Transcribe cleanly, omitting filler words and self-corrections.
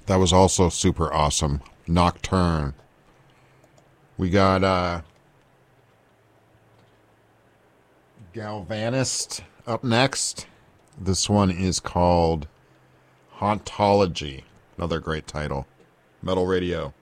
That was also super awesome. Nocturne. We got Galvanist up next. This one is called Hauntology. Another great title. Metal Radio.